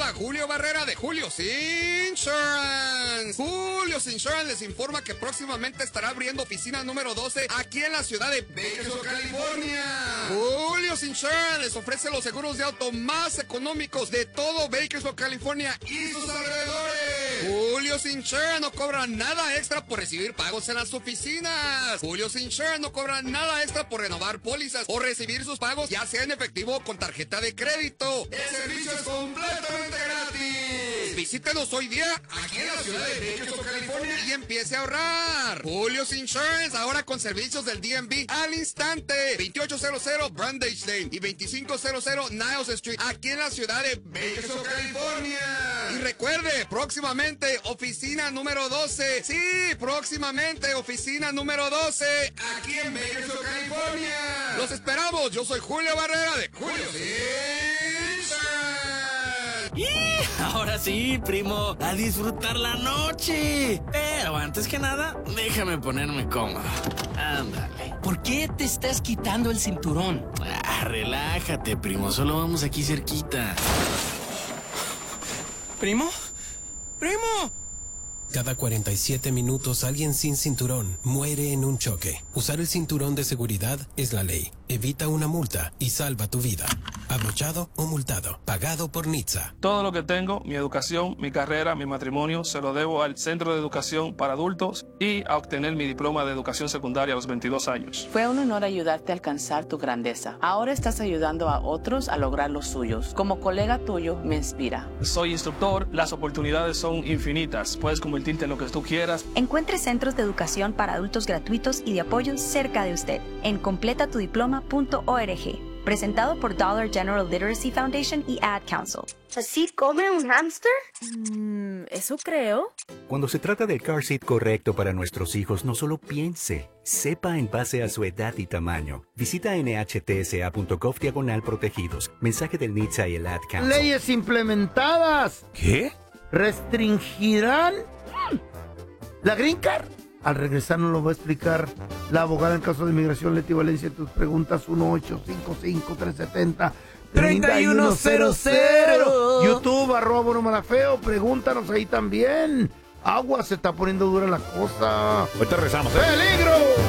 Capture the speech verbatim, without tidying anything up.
saluda Julio Barrera de Julio's Insurance. Julio's Insurance les informa que próximamente estará abriendo oficina número doce aquí en la ciudad de Bakersfield, California. Julio's Insurance les ofrece los seguros de auto más económicos de todo Bakersfield, California y sus alrededores. Julio's Insurance no cobra nada extra por recibir pagos en las oficinas. Julio's Insurance no cobra nada extra por renovar pólizas o recibir sus pagos ya sea en efectivo o con tarjeta de crédito. El servicio es completamente gratis. Visítenos hoy día aquí en la ciudad de Bakersfield, California y empiece a ahorrar. Julio's Insurance ahora con servicios del D M V al instante. veintiocho cero cero Brundage Lane y veinticinco cero cero Niles Street aquí en la ciudad de Bakersfield, California. Y recuerde, próximamente oficina número doce. Sí, próximamente oficina número doce aquí en Bakersfield, California. Los esperamos. Yo soy Julio Barrera de Julio's Insurance. ¡Y! Ahora sí, primo, a disfrutar la noche. Pero antes que nada, déjame ponerme cómodo. Ándale. ¿Por qué te estás quitando el cinturón? Ah, relájate, primo, solo vamos aquí cerquita. ¿Primo? ¡Primo! Cada cuarenta y siete minutos alguien sin cinturón muere en un choque. Usar el cinturón de seguridad es la ley. Evita una multa y salva tu vida. Abrochado o multado. Pagado por N H T S A. Todo lo que tengo, mi educación, mi carrera, mi matrimonio, se lo debo al Centro de Educación para Adultos y a obtener mi diploma de educación secundaria a los veintidós años. Fue un honor ayudarte a alcanzar tu grandeza. Ahora estás ayudando a otros a lograr los suyos. Como colega tuyo, me inspira. Soy instructor, las oportunidades son infinitas. Puedes convertirte en lo que tú quieras. Encuentre centros de educación para adultos gratuitos y de apoyo cerca de usted en completa tu diploma punto org. Presentado por Dollar General Literacy Foundation y Ad Council. ¿Así come un hámster? Mm, eso creo. Cuando se trata del car seat correcto para nuestros hijos, no solo piense, sepa en base a su edad y tamaño. Visita N H T S A punto gov diagonal protegidos. Mensaje del N H T S A y el Ad Council. Leyes implementadas. ¿Qué? Restringirán la Green Card. Al regresar nos lo va a explicar la abogada en caso de inmigración, Leti Valencia. Tus preguntas uno ocho cinco cinco, tres siete cero, tres uno cero cero. YouTube, arroba Bueno Malafeo. Pregúntanos ahí también. Agua, se está poniendo dura la cosa. Ahorita regresamos. ¡Peligro!